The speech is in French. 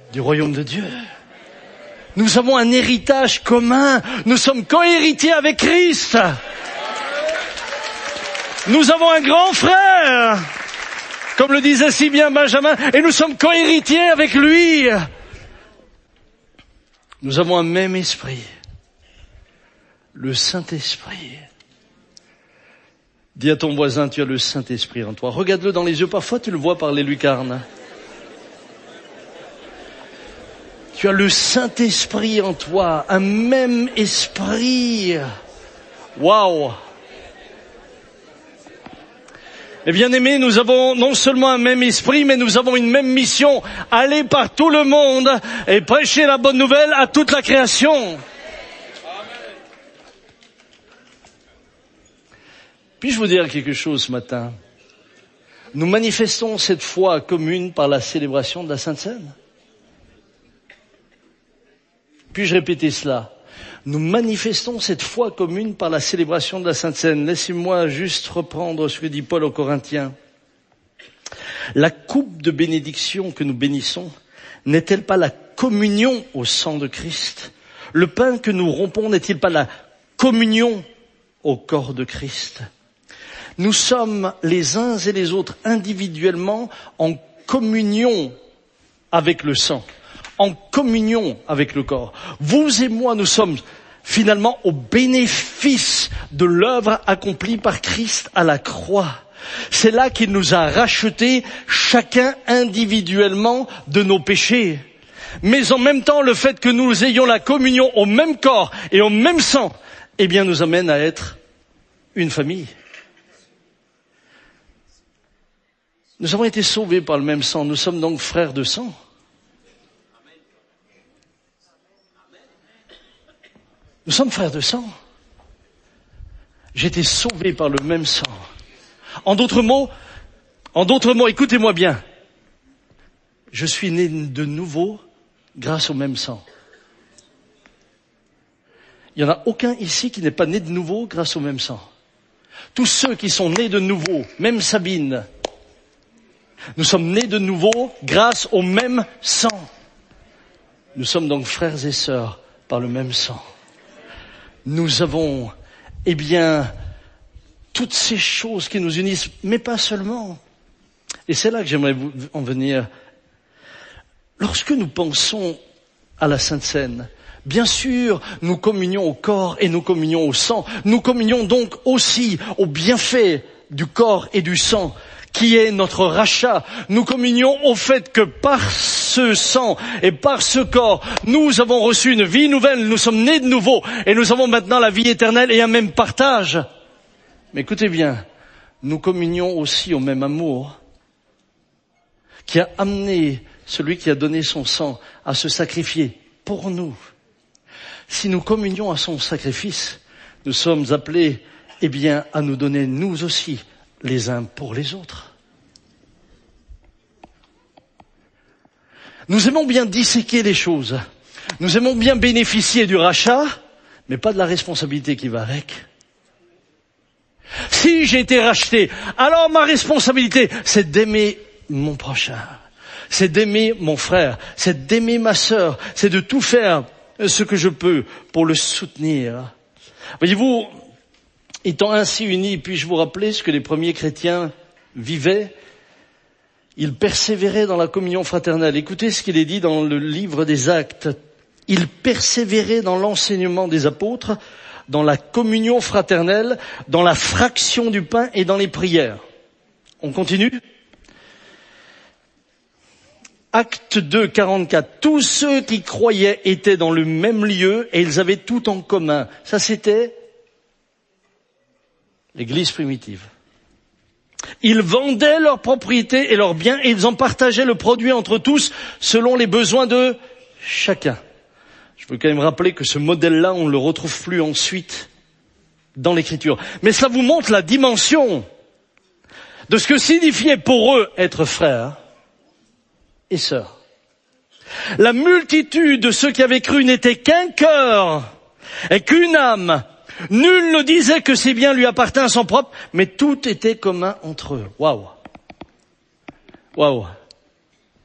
du royaume de Dieu. Nous avons un héritage commun. Nous sommes co-héritiers avec Christ. Nous avons un grand frère, comme le disait si bien Benjamin, et nous sommes co-héritiers avec lui. Nous avons un même esprit, le Saint-Esprit. Dis à ton voisin, tu as le Saint-Esprit en toi. Regarde-le dans les yeux, parfois tu le vois par les lucarnes. Tu as le Saint-Esprit en toi, un même esprit. Waouh! Et bien aimés, nous avons non seulement un même esprit, mais nous avons une même mission. Aller par tout le monde et prêcher la bonne nouvelle à toute la création. Puis-je vous dire quelque chose ce matin? Nous manifestons cette foi commune par la célébration de la Sainte Seine. Puis-je répéter cela? Nous manifestons cette foi commune par la célébration de la Sainte Seine. Laissez-moi juste reprendre ce que dit Paul aux Corinthiens. La coupe de bénédiction que nous bénissons n'est-elle pas la communion au sang de Christ? Le pain que nous rompons n'est-il pas la communion au corps de Christ? Nous sommes les uns et les autres individuellement en communion avec le sang, en communion avec le corps. Vous et moi, nous sommes finalement au bénéfice de l'œuvre accomplie par Christ à la croix. C'est là qu'il nous a rachetés, chacun individuellement, de nos péchés. Mais en même temps, le fait que nous ayons la communion au même corps et au même sang, eh bien, nous amène à être une famille. Nous avons été sauvés par le même sang, nous sommes donc frères de sang. Nous sommes frères de sang. J'ai été sauvé par le même sang. En d'autres mots, écoutez-moi bien. Je suis né de nouveau grâce au même sang. Il n'y en a aucun ici qui n'est pas né de nouveau grâce au même sang. Tous ceux qui sont nés de nouveau, même Sabine, nous sommes nés de nouveau grâce au même sang. Nous sommes donc frères et sœurs par le même sang. Nous avons, toutes ces choses qui nous unissent, mais pas seulement. Et c'est là que j'aimerais en venir. Lorsque nous pensons à la Sainte Seine, bien sûr, nous communions au corps et nous communions au sang. Nous communions donc aussi au bienfait du corps et du sang, qui est notre rachat. Nous communions au fait que par ce sang et par ce corps, nous avons reçu une vie nouvelle, nous sommes nés de nouveau et nous avons maintenant la vie éternelle et un même partage. Mais écoutez bien, nous communions aussi au même amour qui a amené celui qui a donné son sang à se sacrifier pour nous. Si nous communions à son sacrifice, nous sommes appelés, à nous donner nous aussi les uns pour les autres. Nous aimons bien disséquer les choses. Nous aimons bien bénéficier du rachat, mais pas de la responsabilité qui va avec. Si j'ai été racheté, alors ma responsabilité, c'est d'aimer mon prochain. C'est d'aimer mon frère. C'est d'aimer ma sœur. C'est de tout faire ce que je peux pour le soutenir. Voyez-vous, étant ainsi unis, puis-je vous rappeler ce que les premiers chrétiens vivaient? Ils persévéraient dans la communion fraternelle. Écoutez ce qu'il est dit dans le livre des Actes. Ils persévéraient dans l'enseignement des apôtres, dans la communion fraternelle, dans la fraction du pain et dans les prières. On continue? Acte 2, 44. Tous ceux qui croyaient étaient dans le même lieu et ils avaient tout en commun. Ça, c'était l'Église primitive. Ils vendaient leurs propriétés et leurs biens et ils en partageaient le produit entre tous selon les besoins de chacun. Je veux quand même rappeler que ce modèle-là, on ne le retrouve plus ensuite dans l'Écriture. Mais cela vous montre la dimension de ce que signifiait pour eux être frères et sœurs. La multitude de ceux qui avaient cru n'était qu'un cœur et qu'une âme. Nul ne disait que ses biens lui appartinssent en propre, mais tout était commun entre eux. Waouh! Waouh!